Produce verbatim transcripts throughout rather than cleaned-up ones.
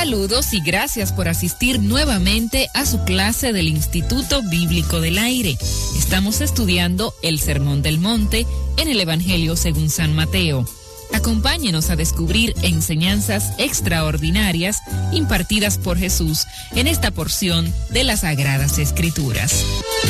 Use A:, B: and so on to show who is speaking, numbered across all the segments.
A: Saludos y gracias por asistir nuevamente a su clase del Instituto Bíblico del Aire. Estamos estudiando el Sermón del Monte en el Evangelio según San Mateo. Acompáñenos a descubrir enseñanzas extraordinarias impartidas por Jesús en esta porción de las Sagradas Escrituras.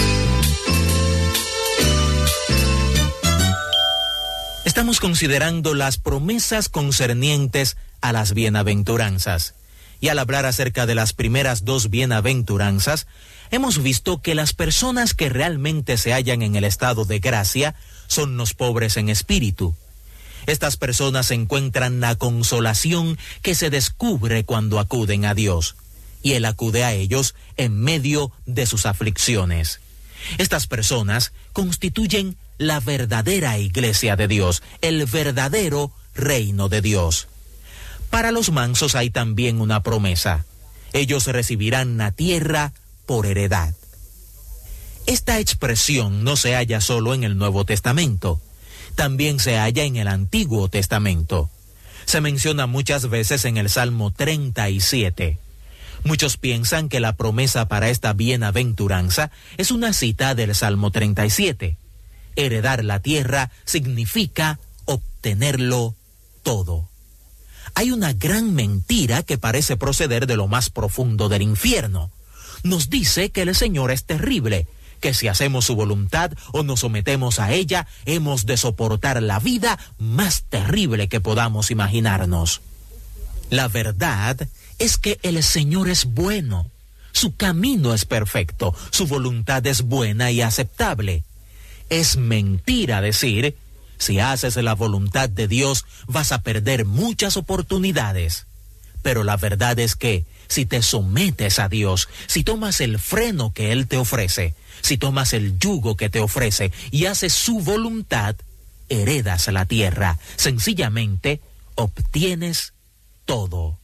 B: Estamos considerando las promesas concernientes a las bienaventuranzas. Y al hablar acerca de las primeras dos bienaventuranzas, hemos visto que las personas que realmente se hallan en el estado de gracia son los pobres en espíritu. Estas personas encuentran la consolación que se descubre cuando acuden a Dios, y Él acude a ellos en medio de sus aflicciones. Estas personas constituyen la verdadera iglesia de Dios, el verdadero reino de Dios. Para los mansos hay también una promesa. Ellos recibirán la tierra por heredad. Esta expresión no se halla solo en el Nuevo Testamento, también se halla en el Antiguo Testamento. Se menciona muchas veces en el Salmo treinta y siete. Muchos piensan que la promesa para esta bienaventuranza es una cita del Salmo treinta y siete. Heredar la tierra significa obtenerlo todo. Hay una gran mentira que parece proceder de lo más profundo del infierno. Nos dice que el Señor es terrible, que si hacemos su voluntad o nos sometemos a ella, hemos de soportar la vida más terrible que podamos imaginarnos. La verdad es que el Señor es bueno, su camino es perfecto, su voluntad es buena y aceptable. Es mentira decir, si haces la voluntad de Dios, vas a perder muchas oportunidades. Pero la verdad es que, si te sometes a Dios, si tomas el freno que Él te ofrece, si tomas el yugo que te ofrece y haces su voluntad, heredas la tierra. Sencillamente, obtienes todo.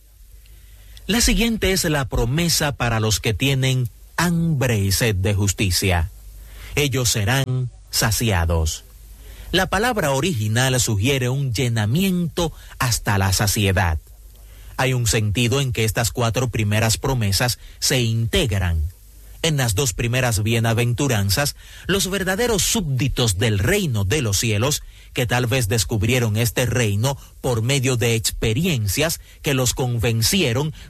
B: La siguiente es la promesa para los que tienen hambre y sed de justicia. Ellos serán saciados. La palabra original sugiere un llenamiento hasta la saciedad. Hay un sentido en que estas cuatro primeras promesas se integran. En las dos primeras bienaventuranzas, los verdaderos súbditos del reino de los cielos, que tal vez descubrieron este reino por medio de experiencias que los convencieron